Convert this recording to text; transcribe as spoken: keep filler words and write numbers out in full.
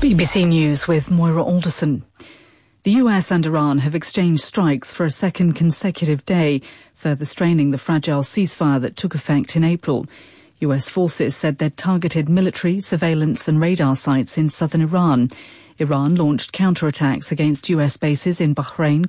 B B C News with Moira Alderson. The U S and Iran have exchanged strikes for a second consecutive day, further straining the fragile ceasefire that took effect in April. U S forces said they'd targeted military, surveillance and radar sites in southern Iran. Iran launched counterattacks against U S bases in Bahrain,